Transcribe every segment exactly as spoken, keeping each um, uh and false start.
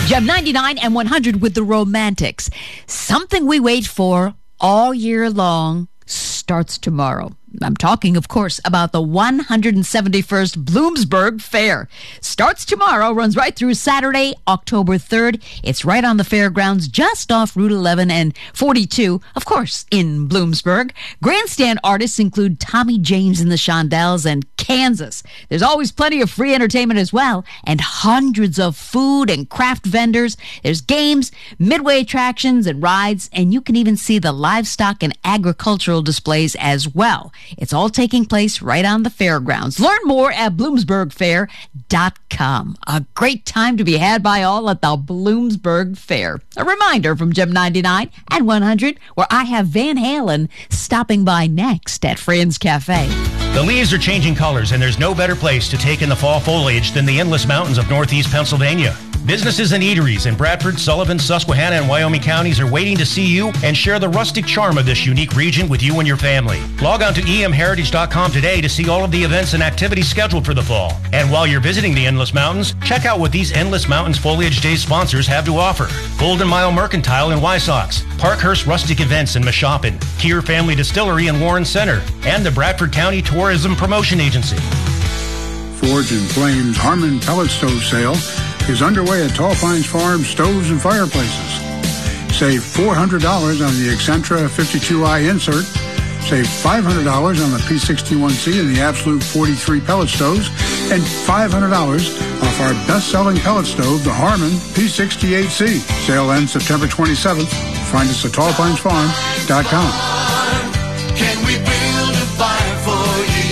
Gem ninety-nine and one hundred with the Romantics. Something we wait for all year long starts tomorrow. I'm talking, of course, about the one hundred seventy-first Bloomsburg Fair. Starts tomorrow, runs right through Saturday, October third. It's right on the fairgrounds, just off Route eleven and forty-two, of course, in Bloomsburg. Grandstand artists include Tommy James and the Shondells and Kansas. There's always plenty of free entertainment as well, and hundreds of food and craft vendors. There's games, midway attractions, and rides, and you can even see the livestock and agricultural displays as well. It's all taking place right on the fairgrounds. Learn more at bloomsburg fair dot com. A great time to be had by all at the Bloomsburg Fair. A reminder from Gem ninety-nine and one hundred, where I have Van Halen stopping by next at Fran's Cafe. The leaves are changing colors, and there's no better place to take in the fall foliage than the Endless Mountains of Northeast Pennsylvania. Businesses and eateries in Bradford, Sullivan, Susquehanna, and Wyoming counties are waiting to see you and share the rustic charm of this unique region with you and your family. Log on to e m heritage dot com today to see all of the events and activities scheduled for the fall. And while you're visiting the Endless Mountains, check out what these Endless Mountains Foliage Day sponsors have to offer. Golden Mile Mercantile in Wysox, Parkhurst Rustic Events in Mashopin, Keir Family Distillery in Warren Center, and the Bradford County Tourism Promotion Agency. Forge and Flames Harmon Pellet Stove Sale is underway at Tall Pines Farm Stoves and Fireplaces. Save four hundred dollars on the Excentra fifty-two i insert. Save five hundred dollars on the P sixty-one C and the Absolute forty-three pellet stoves, and five hundred dollars off our best-selling pellet stove, the Harmon P sixty-eight C. Sale ends September twenty-seventh. Find us at tall pines farm dot com. Can we build a fire for you?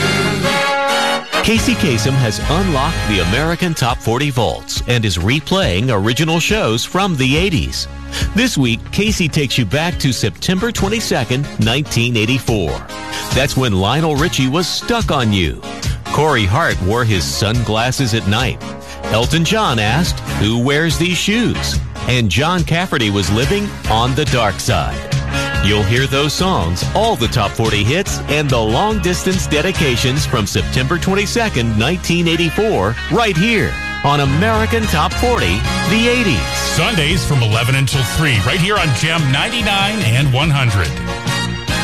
Casey Kasem has unlocked the American Top forty Vaults and is replaying original shows from the eighties. This week, Casey takes you back to September twenty-second, nineteen eighty-four. That's when Lionel Richie was Stuck on You. Corey Hart wore his sunglasses at night. Elton John asked, "Who wears these shoes?" And John Cafferty was living on the dark side. You'll hear those songs, all the top forty hits, and the long-distance dedications from September twenty-second, nineteen eighty-four, right here on American Top forty, the eighties. Sundays from eleven until three, right here on Gem ninety-nine and one hundred.